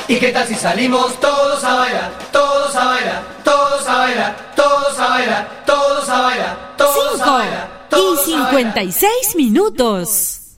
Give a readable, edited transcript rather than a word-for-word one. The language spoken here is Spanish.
¿Y qué tal si salimos todos a bailar? Todos a bailar, todos a bailar, todos a bailar, todos a bailar, todos a bailar. 5:56 minutos.